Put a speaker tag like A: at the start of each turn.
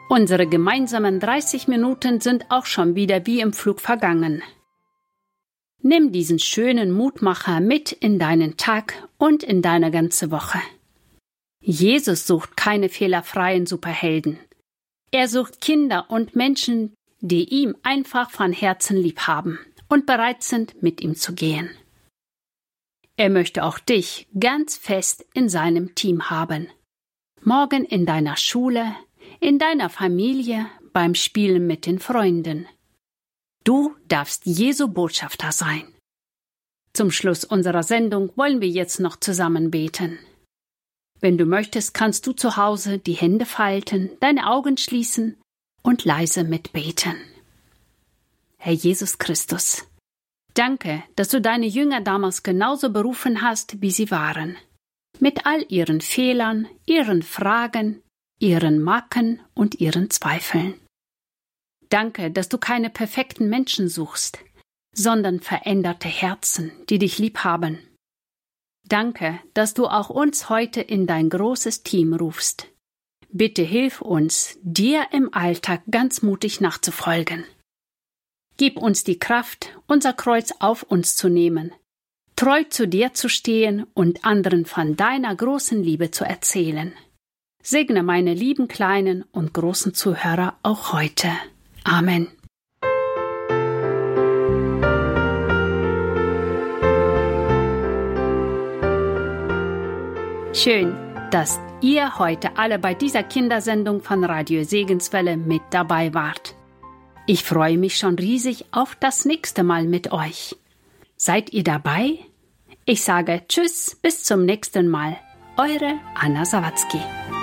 A: Unsere gemeinsamen 30 Minuten sind auch schon wieder wie im Flug vergangen. Nimm diesen schönen Mutmacher mit in deinen Tag und in deine ganze Woche. Jesus sucht keine fehlerfreien Superhelden. Er sucht Kinder und Menschen, die ihm einfach von Herzen lieb haben und bereit sind, mit ihm zu gehen. Er möchte auch dich ganz fest in seinem Team haben. Morgen in deiner Schule, in deiner Familie, beim Spielen mit den Freunden. Du darfst Jesu Botschafter sein. Zum Schluss unserer Sendung wollen wir jetzt noch zusammen beten. Wenn du möchtest, kannst du zu Hause die Hände falten, deine Augen schließen und leise mitbeten. Herr Jesus Christus, danke, dass du deine Jünger damals genauso berufen hast, wie sie waren. Mit all ihren Fehlern, ihren Fragen, ihren Macken und ihren Zweifeln. Danke, dass du keine perfekten Menschen suchst, sondern veränderte Herzen, die dich lieb haben. Danke, dass du auch uns heute in dein großes Team rufst. Bitte hilf uns, dir im Alltag ganz mutig nachzufolgen. Gib uns die Kraft, unser Kreuz auf uns zu nehmen, treu zu dir zu stehen und anderen von deiner großen Liebe zu erzählen. Segne meine lieben kleinen und großen Zuhörer auch heute. Amen. Schön, dass ihr heute alle bei dieser Kindersendung von Radio Segenswelle mit dabei wart. Ich freue mich schon riesig auf das nächste Mal mit euch. Seid ihr dabei? Ich sage Tschüss, bis zum nächsten Mal. Eure Anna Sawatzki.